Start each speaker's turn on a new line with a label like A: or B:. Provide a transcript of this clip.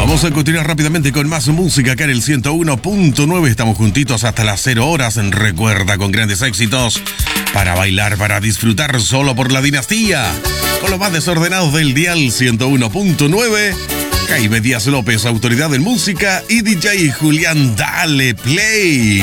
A: Vamos a continuar rápidamente con más música acá en el 101.9. Estamos juntitos hasta las 0 horas. Recuerda, con grandes éxitos para bailar, para disfrutar solo por la dinastía. Con los más desordenados del dial 101.9. Jaime Díaz López, autoridad en música, y DJ Julián Dale Play.